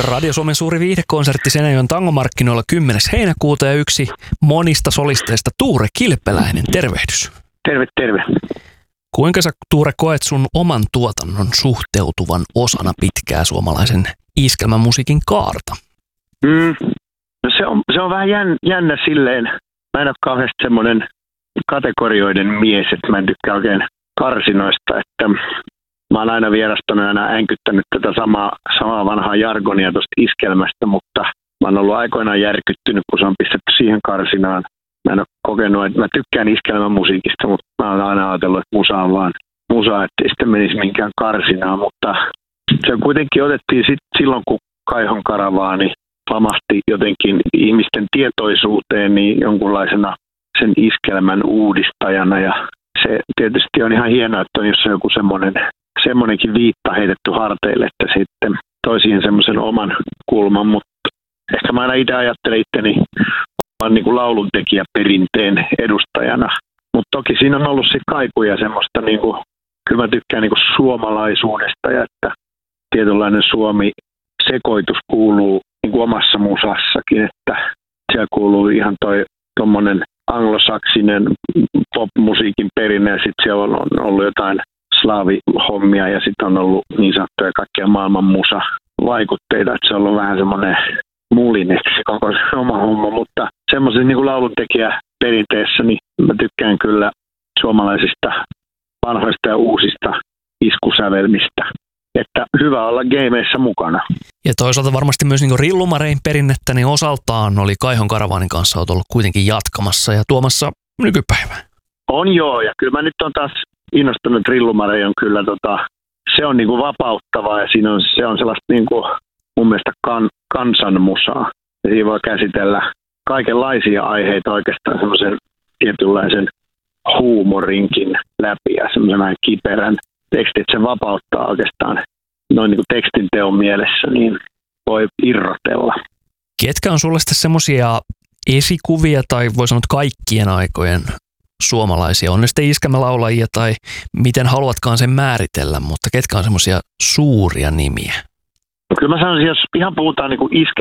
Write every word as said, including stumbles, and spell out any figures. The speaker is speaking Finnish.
Radio Suomen suuri viihdekonsertti Seinäjoen tangomarkkinoilla kymmenes heinäkuuta ja yksi monista solisteista Tuure Kilpeläinen. Tervehdys. Terve, terve. Kuinka sä, Tuure, koet sun oman tuotannon suhteutuvan osana pitkää suomalaisen iskelmämusiikin kaarta? Mm, no se, on, se on vähän jän, jännä silleen. Mä en ole kauheasti semmoinen kategorioiden mies, että mä en tykkää oikein karsinoista, että mä oon aina vierastanut ja aina änkyttänyt tätä samaa, samaa vanhaa jargonia tuosta iskelmästä, mutta mä oon ollut aikoinaan järkyttynyt, kun se on pistetty siihen karsinaan. Mä en ole kokenut, että mä tykkään iskelmämusiikista, mutta mä oon aina ajatellut, että musa on vaan musa, ettei sitten menisi minkään karsinaan, mutta se kuitenkin otettiin sit silloin, kun Kaihon karavaani pamahti jotenkin ihmisten tietoisuuteen niin jonkunlaisena sen iskelmän uudistajana, ja se tietysti on ihan hienoa, että on jossain joku semmoinen, semmoinenkin viitta heitetty harteille, että sitten toi siihen semmoisen oman kulman, mutta ehkä mä aina itse ajattelen itteni vaan niin kuin lauluntekijäperinteen edustajana, mutta toki siinä on ollut sitten kaikuja semmoista, niin kuin, kyllä mä tykkään niin kuin suomalaisuudesta ja että tietynlainen Suomi-sekoitus kuuluu niin kuin omassa musassakin, että siellä kuuluu ihan toi tommonen anglosaksinen pop-musiikin perinne ja sitten siellä on ollut jotain slaavihommia ja sitten on ollut niin sanottuja kaikkia maailman musa-vaikutteita, että se on ollut vähän semmoinen mulineksi koko oma homma, mutta semmoisen niin kuin lauluntekijäperinteessä niin mä tykkään kyllä suomalaisista vanhoista ja uusista iskusävelmistä, että hyvä olla gameissa mukana. Ja toisaalta varmasti myös niin kuin Rillumarein perinnettä, niin osaltaan oli Kaihon karavaanin kanssa olet ollut kuitenkin jatkamassa ja tuomassa nykypäivään. On joo, ja kyllä mä nyt on taas innostunut. Rillumarei on kyllä, tota, se on niin kuin vapauttavaa ja siinä on, se on sellaista niin kuin mun mielestä kan, kansanmusaa. Ja siinä voi käsitellä kaikenlaisia aiheita oikeastaan semmoisen tietynlaisen huumorinkin läpi ja semmoisen vähän kiperän tekstin, että se vapauttaa oikeastaan noin niin kuin tekstinteon mielessä, niin voi irrotella. Ketkä on sulle sitten semmoisia esikuvia tai voi sanoa kaikkien aikojen suomalaisia, on ne sitten iskelmälaulajia tai miten haluatkaan sen määritellä, mutta ketkä on semmoisia suuria nimiä? No kyllä mä sanoisin, jos ihan puhutaan niin kuin